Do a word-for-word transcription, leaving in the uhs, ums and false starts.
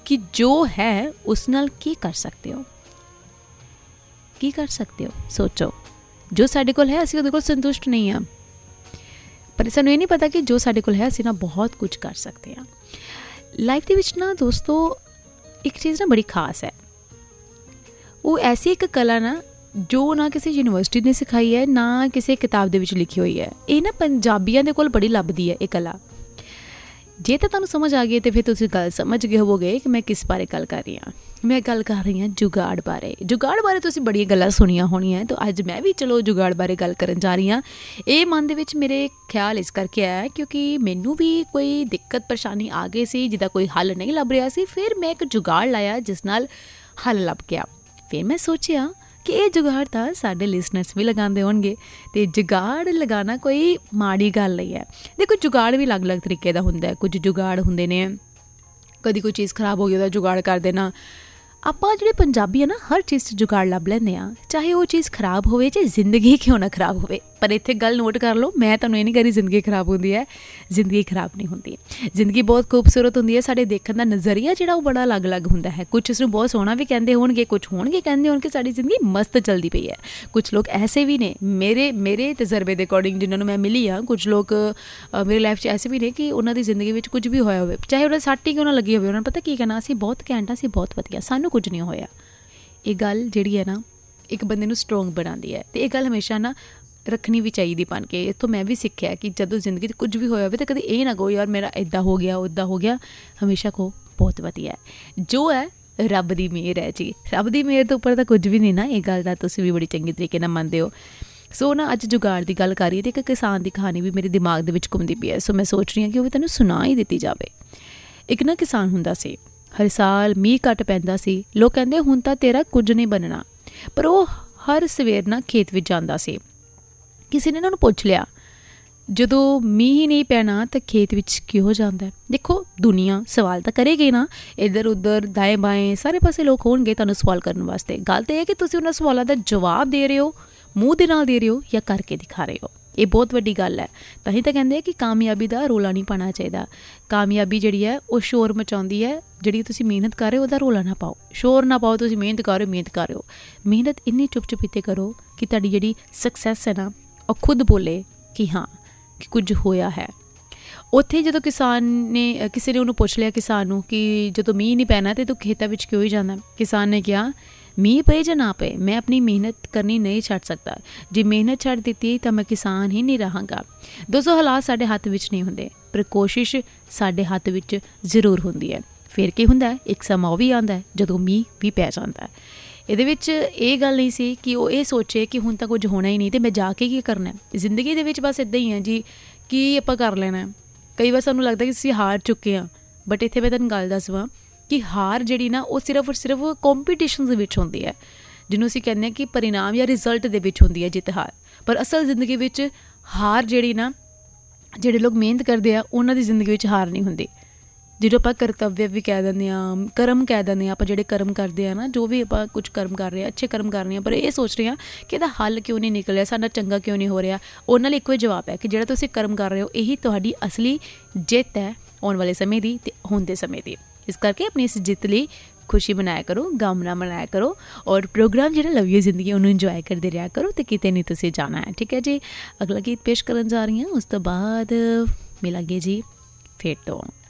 कि जो है उस नाल की कर सकते हो, की कर सकते हो। सोचो, जो साडे कोल है असीं उहदे कोल संतुष्ट नहीं हाँ, पर सानूं ये नहीं पता कि जो साडे कोल है असीं ना बहुत कुछ कर सकते हैं। लाइफ दे विच ना दोस्तों एक चीज़ ना बड़ी खास है, वो ऐसी एक कला ना जो ना किसी यूनिवर्सिटी ने सिखाई है ना किसी किताब दे विच लिखी हुई है। ये ना पंजाबियों के कोल बड़ी लभदी है ये कला। जे तो तुहानूं समझ आ गई तो फिर तुसीं गल समझ गए होवोगे कि मैं किस बारे गल कर रही हाँ। मैं गल कर रही हाँ जुगाड़ बारे। जुगाड़ बारे तुसीं बड़ियां गल्लां सुनियां होणियां, तो अज मैं भी चलो जुगाड़ बारे गल करन जा रही हाँ। ये मन दे विच मेरे ख्याल इस करके आया क्योंकि मैनू भी कोई दिक्कत परेशानी आ गई सी जिहदा कोई हल नहीं लभ रहा सी। फिर मैं एक जुगाड़ लाया जिस नाल हल लभ गया। फिर मैं सोचिया कि ये जुगाड़ तो साढ़े लिसनर्स भी लगाते होणगे, तो जुगाड़ लगाना कोई माड़ी गल नहीं है। देखो जुगाड़ भी अलग अलग तरीके का हुंदा है। कुछ जुगाड़ हुंदे ने कदी कोई चीज़ खराब हो गई तो जुगाड़ कर देना। आपां जिहड़े पंजाबी है ना हर चीज़ च जुगाड़ लभ लैंदे आ, चाहे वो चीज़ खराब होवे चाहे जिंदगी क्यों ना खराब होवे। पर इत्थे गल नोट कर लो, मैं तुहानूं ये नहीं कह रही जिंदगी खराब होंदी है, जिंदगी खराब नहीं होंदी। जिंदगी बहुत खूबसूरत होंदी है। साडे देखण दा नज़रिया जिहड़ा वो बड़ा अलग अलग हुंदा है। कुछ इसनूं बहुत सोहना भी कहंदे होणगे, कुछ होणगे कहंदे होणगे साडी जिंदगी मस्त चलदी पई है। कुछ लोग ऐसे भी ने मेरे मेरे तजर्बे के अकॉर्डिंग जिन्हां नूं मैं मिली हाँ, कुछ लोग मेरी लाइफ च ऐसे भी ने कि उन्हां दी जिंदगी विच कुछ भी होया होवे, चाहे उन्हां सट्ट ही क्यों ना लगी होवे, उन्हां नूं पता की कहना असीं बहुत घैंट असीं बहुत वधिया, सानूं कुछ नहीं होया। ये गल जिहड़ी है ना एक बंदे नूं स्ट्रोंग बनाती है। तो ये गल हमेशा ना रखनी भी चाहिए बन के। इत्थों मैं भी सीखिया कि जदों जिंदगी कुछ भी होया होवे तो कभी ये ना कहो यार मेरा इदा हो गया उदा हो गया, हमेशा कहो बहुत वधिया है, जो है रब दी मेहर है जी। रब दी मेहर तो उपर तो कुछ भी नहीं ना। ये गल दा तुसीं भी बड़ी चंगी तरीके नाल मनदे हो। सो ना अज जुगाड़ की गल करिए तो एक किसान की कहानी भी मेरे दिमाग दे विच घुमदी पई है। सो मैं सोच रही हाँ कि वो तैनूं सुना ही दित्ती जावे। एक ना किसान हुंदा सी, हर साल मीह घट पैंदा सी। लोग कहंदे हुण तां तेरा कुछ नहीं बनना, पर वो हर सवेर ना खेत विच जांदा सी। किसी ने उन्होंने पुछ लिया जदों मीह ही नहीं पैना तो खेत विच क्यों जांदा है। देखो दुनिया सवाल तो करेगी ना, इधर उधर दाएं बाएं सारे पासे लोग होणगे तुहानूं सवाल करन वास्ते। गल तो यह है कि तुसीं उन्हां सवालों का जवाब दे रहे हो, मूँह दे नाल दे रहे हो या करके दिखा रहे हो। ये बहुत वड्डी गल है। तां ही तां कहंदे कि कामयाबी का रोला नहीं पाना चाहिए। कामयाबी जिहड़ी है वो शोर मचाउंदी है, जिहड़ी तुसीं मेहनत कर रहे हो उहदा रोला ना पाओ, शोर ना पाओ। तुसीं मेहनत कर रहे हो मेहनत कर रहे हो, मेहनत इन्नी चुप चुपीते करो कि तुहाडी जिहड़ी सक्सैस है ना और खुद बोले कि हाँ कि कुछ होया है। उत्थे जदों किसान ने किसी ने उन्होंने पुछ लिया किसान नूं कि जदों मीह नहीं पैना तो तू खेतां विच क्यों ही जांदा। किसान ने कहा मीह पे जां ना पे मैं अपनी मेहनत करनी नहीं छड्ड सकता। जे मेहनत छड्ड दित्ती तो मैं किसान ही नहीं रहांगा। दोस्तों हालात साडे हत्थ विच नहीं हुंदे, पर कोशिश साडे हत्थ विच जरूर हुंदी है। फिर की हुंदा है एक समा वो भी आंदा है जदों मीह भी पै जांदा है। ਇਹਦੇ ਵਿੱਚ ਇਹ ਗੱਲ नहीं सी कि वो ये सोचे कि हुण तां कुछ होना ही नहीं तो मैं जाके की करना है। जिंदगी दे विच बस इदां ही है जी कि आपां कर लेना है। कई बार सानूं लगदा कि असीं हार चुके हाँ, बट इत्थे मैं तुहानूं गल दसवां कि हार जिहड़ी ना वो सिर्फ और सिर्फ कॉम्पीटिशन दे विच हुंदी है, जिन्हों असीं कहंदे कि परिणाम या रिजल्ट दे विच हुंदी है जित हार। पर असल जिंदगी विच हार जिहड़ी ना जिहड़े लोग मेहनत करदे आ उन्हां दी जिंदगी विच हार नहीं हुंदी। जिहड़े आपां करतव्य भी कह दिंदे आ, कर्म कह दिंदे आपां जिहड़े कर्म करदे आ ना, जो भी आपां कुछ कर्म कर रहे हैं अच्छे कर्म कर रहे हैं, पर ये सोच रहे हैं कि इहदा हल क्यों नहीं निकल रहा, साडा चंगा क्यों नहीं हो रहा। उन्हां लई इक्को ही जवाब है कि जिहड़ा तुसीं कर्म कर रहे हो यही तुहाडी असली जिੱਤ है आने वाले समय की ते हुण दे समय की। इस करके अपनी इस जिੱਤ लई खुशी मनाया करो, गम ना मनाया करो, और प्रोग्राम जो लव यू जिंदगी उन्होंने इंजॉय करते रहा करो, तो किते नहीं तुसीं जाना है। ठीक है जी, अगला गीत पेश करन जा रही हूँ, उस तो बाद मिलांगे जी फिर तो।